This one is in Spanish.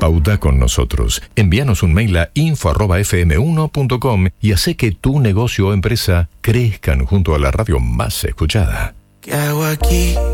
Pauta con nosotros. Envíanos un mail a info@fm1.com y hace que tu negocio o empresa crezcan junto a la radio más escuchada. ¿Qué hago aquí?